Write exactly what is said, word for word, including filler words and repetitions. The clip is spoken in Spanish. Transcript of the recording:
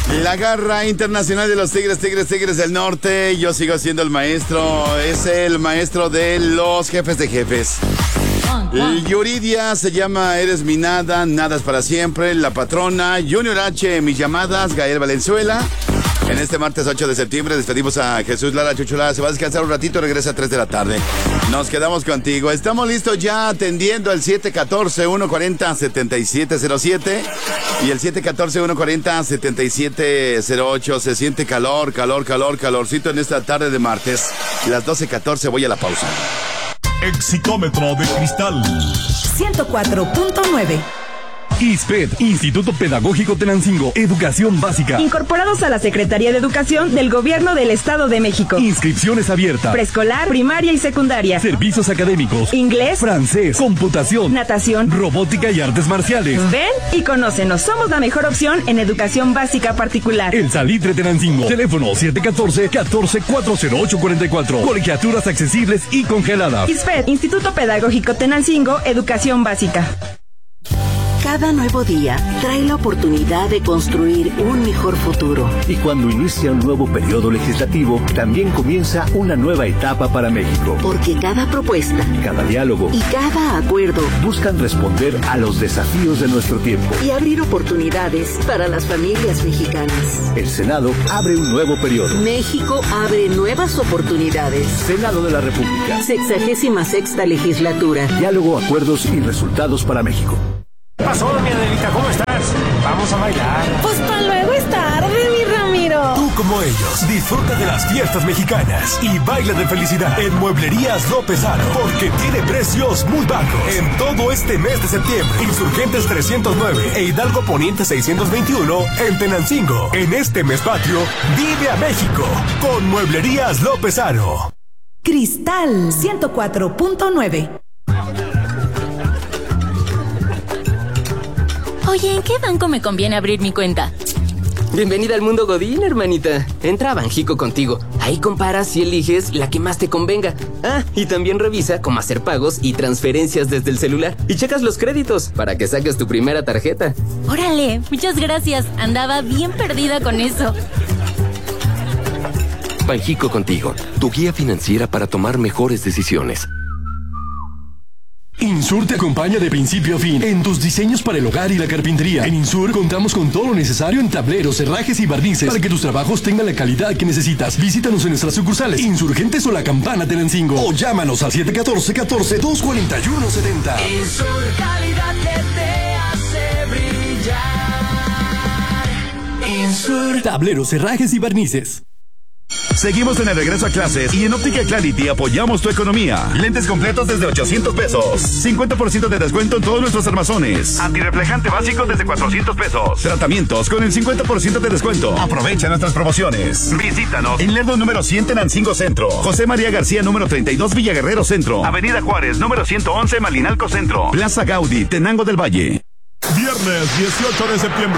La garra internacional de los Tigres, Tigres, Tigres del Norte. Yo sigo siendo el maestro. Es el maestro de los jefes de jefes. Yuridia se llama Eres mi nada, nada es para siempre. La patrona, Junior H, mis llamadas, Gael Valenzuela. En este martes ocho de septiembre despedimos a Jesús Lara Chuchulada. Se va a descansar un ratito, regresa a tres de la tarde. Nos quedamos contigo. Estamos listos ya atendiendo el siete uno cuatro, uno cuatro cero, siete siete cero siete y el siete uno cuatro, uno cuatro cero, siete siete cero ocho. Se siente calor, calor, calor, calorcito en esta tarde de martes. Las doce catorce voy a la pausa. Exitómetro de cristal ciento cuatro punto nueve. ISPED, Instituto Pedagógico Tenancingo, Educación Básica. Incorporados a la Secretaría de Educación del Gobierno del Estado de México. Inscripciones abiertas. Preescolar, primaria y secundaria. Servicios académicos. Inglés, francés, computación, natación, robótica y artes marciales. Ven y conócenos. Somos la mejor opción en educación básica particular. El Salitre Tenancingo. Teléfono siete uno cuatro, uno cuatro cuatro cero ocho cuatro cuatro. Colegiaturas accesibles y congeladas. ISPED, Instituto Pedagógico Tenancingo, Educación Básica. Cada nuevo día trae la oportunidad de construir un mejor futuro. Y cuando inicia un nuevo periodo legislativo, también comienza una nueva etapa para México. Porque cada propuesta, cada diálogo y cada acuerdo buscan responder a los desafíos de nuestro tiempo y abrir oportunidades para las familias mexicanas. El Senado abre un nuevo periodo. México abre nuevas oportunidades. Senado de la República. Sexagésima sexta legislatura. Diálogo, acuerdos y resultados para México. ¿Qué pasó, mi Adelita? ¿Cómo estás? Vamos a bailar. Pues para luego es tarde, mi Ramiro. Tú como ellos, disfruta de las fiestas mexicanas y baila de felicidad en Mueblerías López Aro, porque tiene precios muy bajos en todo este mes de septiembre. Insurgentes trescientos nueve e Hidalgo Poniente seiscientos veintiuno en Tenancingo. En este mes patrio, vive a México con Mueblerías López Aro. Cristal ciento cuatro punto nueve. Oye, ¿en qué banco me conviene abrir mi cuenta? Bienvenida al mundo Godín, hermanita. Entra a Banjico contigo. Ahí comparas y eliges la que más te convenga. Ah, y también revisa cómo hacer pagos y transferencias desde el celular. Y checas los créditos para que saques tu primera tarjeta. Órale, muchas gracias. Andaba bien perdida con eso. Banjico contigo, tu guía financiera para tomar mejores decisiones. Insur te acompaña de principio a fin en tus diseños para el hogar y la carpintería. En Insur contamos con todo lo necesario en tableros, herrajes y barnices para que tus trabajos tengan la calidad que necesitas. Visítanos en nuestras sucursales Insurgentes o La Campana Tenancingo o llámanos al siete uno cuatro, uno cuatro dos cuatro uno siete cero. Insur, calidad que te hace brillar. Insur. Tableros, herrajes y barnices. Seguimos en el regreso a clases y en Óptica Clarity apoyamos tu economía. Lentes completos desde ochocientos pesos. cincuenta por ciento de descuento en todos nuestros armazones. Antirreflejante básico desde cuatrocientos pesos. Tratamientos con el cincuenta por ciento de descuento. Aprovecha nuestras promociones. Visítanos en Lerdo número cien Tenancingo Centro. José María García número treinta y dos Villaguerrero Centro. Avenida Juárez número ciento once Malinalco Centro. Plaza Gaudí, Tenango del Valle. Viernes dieciocho de septiembre.